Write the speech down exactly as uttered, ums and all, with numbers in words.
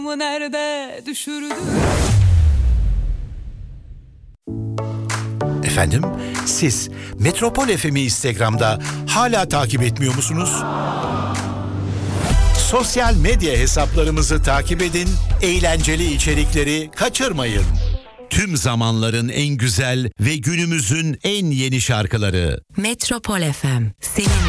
Nerede düşürdü? Efendim, siz Metropol F M'i Instagram'da hala takip etmiyor musunuz? Sosyal medya hesaplarımızı takip edin, eğlenceli içerikleri kaçırmayın. Tüm zamanların en güzel ve günümüzün en yeni şarkıları. Metropol F M, seninle.